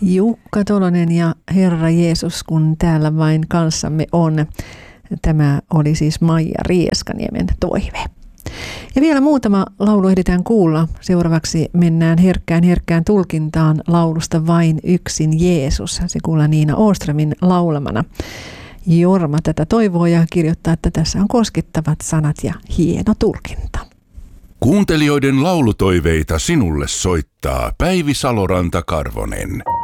Jukka Tolonen ja Herra Jeesus, kun täällä vain kanssamme on. Tämä oli siis Maija Rieskaniemen toive. Ja vielä muutama laulu ehditään kuulla. Seuraavaksi mennään herkkään tulkintaan laulusta Vain yksin Jeesus. Se kuullaan Niina Åströmin laulamana. Jorma tätä toivoo ja kirjoittaa, että tässä on koskettavat sanat ja hieno tulkinta. Kuuntelijoiden laulutoiveita sinulle soittaa Päivi Saloranta-Karvonen.